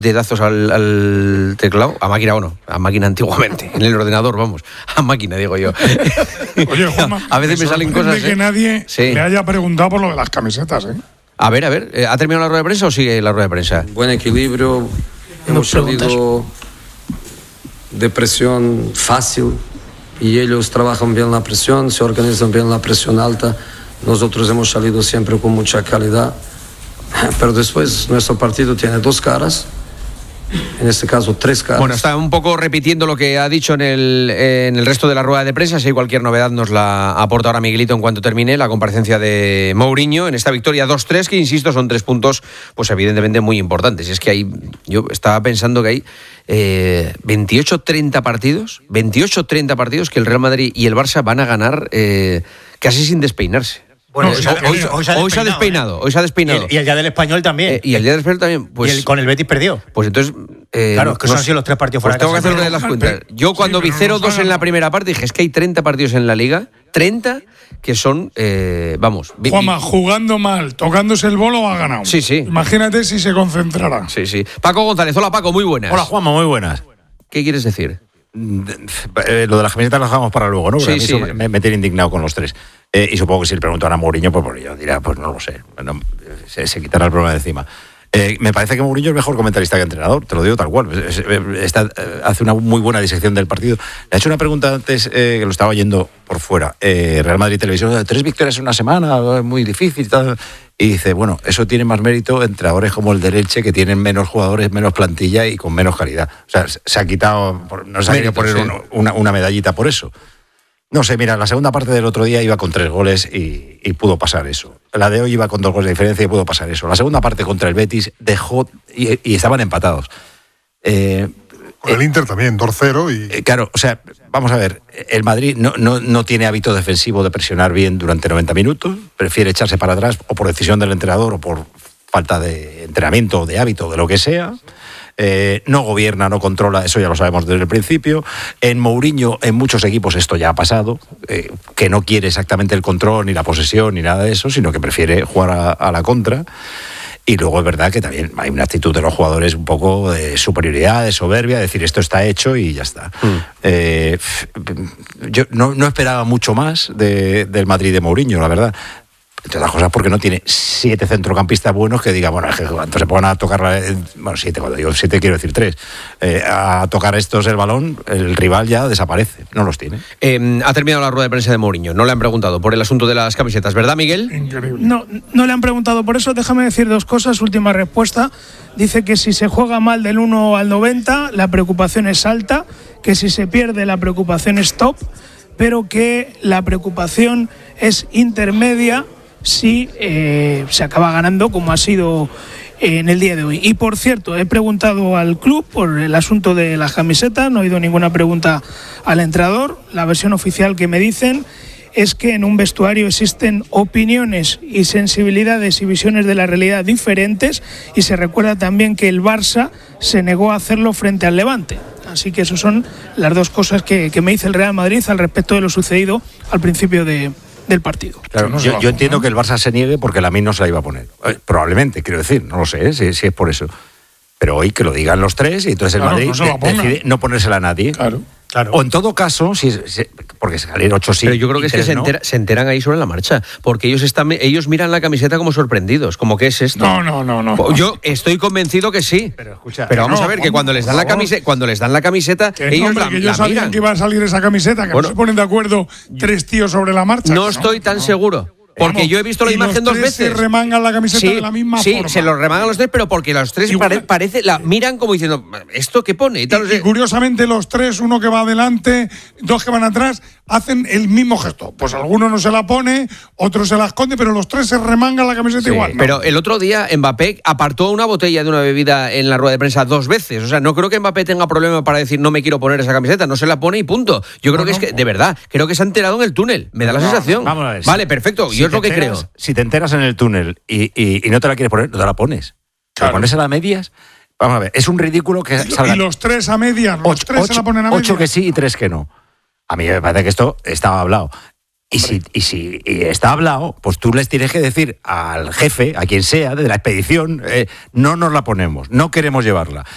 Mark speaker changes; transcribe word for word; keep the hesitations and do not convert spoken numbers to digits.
Speaker 1: dedazos al, al teclado, a máquina o no, a máquina antiguamente, en el ordenador, vamos, a máquina digo yo.
Speaker 2: Oye, Juanma,
Speaker 1: a veces me, me salen cosas.
Speaker 2: que
Speaker 1: ¿eh?
Speaker 2: nadie
Speaker 1: sí.
Speaker 2: le haya preguntado por lo de las camisetas, ¿eh?
Speaker 1: A ver, a ver, ¿ha terminado la rueda de prensa o sigue la rueda de prensa?
Speaker 3: Buen equilibrio, hemos salido de presión fácil y ellos trabajan bien la presión, se organizan bien la presión alta. Nosotros hemos salido siempre con mucha calidad, pero después nuestro partido tiene dos caras, en este caso tres caras.
Speaker 1: Bueno, está un poco repitiendo lo que ha dicho en el, en el resto de la rueda de prensa. Si hay cualquier novedad nos la aporta ahora Miguelito en cuanto termine la comparecencia de Mourinho en esta victoria dos tres, que insisto son tres puntos pues evidentemente muy importantes. Y es que hay, yo estaba pensando que hay eh, veintiocho treinta partidos, veintiocho treinta partidos que el Real Madrid y el Barça van a ganar eh, casi sin despeinarse.
Speaker 4: Bueno,
Speaker 1: hoy, hoy, hoy, hoy se ha despeinado, hoy se ha despeinado, ¿eh? hoy se ha despeinado.
Speaker 4: Y el, y el día del Español también.
Speaker 1: Eh, y el día del Español también. Pues,
Speaker 4: y el, con el Betis perdió.
Speaker 1: Pues entonces. Eh,
Speaker 4: claro, es que son así los tres partidos fuera
Speaker 1: pues
Speaker 4: de casa.
Speaker 1: Tengo que hacer de las cuentas. Yo cuando sí, vi cero dos en la primera parte dije, es que hay treinta partidos en la Liga, treinta que son, eh, vamos.
Speaker 2: Juanma, jugando mal, tocándose el bolo, ha ganado.
Speaker 1: Sí, sí.
Speaker 2: Imagínate si se concentrara.
Speaker 1: Sí, sí. Paco González, hola Paco, muy buenas.
Speaker 5: Hola Juanma, muy buenas.
Speaker 1: ¿Qué quieres decir?
Speaker 5: Eh, lo de las camisetas lo dejamos para luego, ¿no? Porque
Speaker 1: sí,
Speaker 5: a mí
Speaker 1: sí.
Speaker 5: me, me tiene indignado con los tres. Eh, y supongo que si le preguntan a Mourinho, pues por ello dirá, pues no lo sé. Bueno, se, se quitará el problema de encima. Eh, me parece que Mourinho es mejor comentarista que entrenador, te lo digo tal cual. Está, hace una muy buena disección del partido. Le he hecho una pregunta antes, eh, que lo estaba oyendo por fuera. Eh, Real Madrid Televisión, tres victorias en una semana, muy difícil. Tal. Y dice, bueno, eso tiene más mérito entrenadores como el de Elche, que tienen menos jugadores, menos plantilla y con menos calidad. O sea, se ha quitado, no se ha querido poner sí. una, una, una medallita por eso. No sé, mira, la segunda parte del otro día iba con tres goles y, y pudo pasar eso. La de hoy iba con dos goles de diferencia y pudo pasar eso. La segunda parte contra el Betis dejó y, y estaban empatados. Eh,
Speaker 6: con el eh, Inter también, dos cero y...
Speaker 5: Eh, claro, o sea, vamos a ver, el Madrid no, no, no tiene hábito defensivo de presionar bien durante noventa minutos, prefiere echarse para atrás o por decisión del entrenador o por falta de entrenamiento, de hábito, de lo que sea. Eh, no gobierna, no controla, eso ya lo sabemos desde el principio. En Mourinho, en muchos equipos esto ya ha pasado, eh, que no quiere exactamente el control, ni la posesión, ni nada de eso, sino que prefiere jugar a, a la contra. Y luego es verdad que también hay una actitud de los jugadores un poco de superioridad, de soberbia, de decir esto está hecho y ya está. Mm. Eh, yo no, no esperaba mucho más de, del Madrid de Mourinho, la verdad. Entre otras cosas porque no tiene siete centrocampistas buenos que digan, bueno, cuando se pongan a tocar, la, bueno, siete, cuando digo siete quiero decir tres, eh, a tocar estos el balón, el rival ya desaparece, no los tiene.
Speaker 1: Eh, ha terminado la rueda de prensa de Mourinho, no le han preguntado por el asunto de las camisetas, ¿verdad, Miguel?
Speaker 2: Increíble.
Speaker 7: No, no le han preguntado por eso, déjame decir dos cosas, última respuesta. Dice que si se juega mal del uno al noventa, la preocupación es alta, que si se pierde la preocupación es top, pero que la preocupación es intermedia si eh, se acaba ganando como ha sido eh, en el día de hoy. Y por cierto, he preguntado al club por el asunto de las camisetas, no he oído ninguna pregunta al entrenador. La versión oficial que me dicen es que en un vestuario existen opiniones y sensibilidades y visiones de la realidad diferentes, y se recuerda también que el Barça se negó a hacerlo frente al Levante. Así que esas son las dos cosas que, que me dice el Real Madrid al respecto de lo sucedido al principio de del partido.
Speaker 5: Claro, no yo, yo entiendo que el Barça se niegue porque la M I no se la iba a poner. Eh, probablemente, quiero decir, no lo sé, ¿eh? si, si es por eso. Pero hoy que lo digan los tres y entonces el claro, Madrid no de, decide no ponérsela a nadie.
Speaker 2: Claro.
Speaker 5: Claro. O en todo caso, si, si, porque salir ocho sí.
Speaker 1: Pero yo creo que es que se,
Speaker 5: no.
Speaker 1: entera, se enteran ahí sobre la marcha, porque ellos están, ellos miran la camiseta como sorprendidos, como ¿qué es esto?
Speaker 2: No, no, no, no.
Speaker 1: Yo estoy convencido que sí.
Speaker 5: Pero escucha,
Speaker 1: pero vamos
Speaker 2: no,
Speaker 1: a ver que cuando les dan la camiseta, cuando les dan la camiseta,
Speaker 2: que
Speaker 1: ellos
Speaker 2: no, hombre,
Speaker 1: la,
Speaker 2: que ellos
Speaker 1: la
Speaker 2: sabían
Speaker 1: miran.
Speaker 2: que iba a salir esa camiseta, que bueno, no se ponen de acuerdo tres tíos sobre la marcha.
Speaker 1: No,
Speaker 2: no
Speaker 1: estoy tan
Speaker 2: no.
Speaker 1: seguro. Porque
Speaker 2: Vamos,
Speaker 1: yo he visto la imagen
Speaker 2: los
Speaker 1: dos veces.
Speaker 2: Se remangan la camiseta
Speaker 1: sí,
Speaker 2: de la misma
Speaker 1: sí,
Speaker 2: forma.
Speaker 1: Sí, se los remangan los tres, pero porque los tres pare, parece, la miran como diciendo, ¿esto qué pone? Y, tal,
Speaker 2: y, y curiosamente los tres, uno que va adelante, dos que van atrás, hacen el mismo gesto. Pues alguno no se la pone, otro se la esconde, pero los tres se remangan la camiseta sí, igual. ¿no?
Speaker 1: Pero el otro día Mbappé apartó una botella de una bebida en la rueda de prensa dos veces. O sea, no creo que Mbappé tenga problema para decir no me quiero poner esa camiseta, no se la pone y punto. Yo creo no, que es que, de verdad, creo que se ha enterado en el túnel. Me da la no, sensación.
Speaker 5: Vamos a ver.
Speaker 1: Vale, perfecto.
Speaker 5: Si
Speaker 1: yo es lo que
Speaker 5: enteras,
Speaker 1: creo.
Speaker 5: Si te enteras en el túnel y, y, y no te la quieres poner, no te la pones. Claro. ¿Te pones a las medias? Vamos a ver, es un ridículo que salgan.
Speaker 2: Y los tres a medias, los
Speaker 5: ocho,
Speaker 2: tres
Speaker 5: ocho,
Speaker 2: se la ponen a medias.
Speaker 5: Ocho que sí y tres que no. A mí me parece que esto estaba hablado. Y si, y si y está hablado, pues tú les tienes que decir al jefe, a quien sea, de la expedición, eh, no nos la ponemos, no queremos llevarla.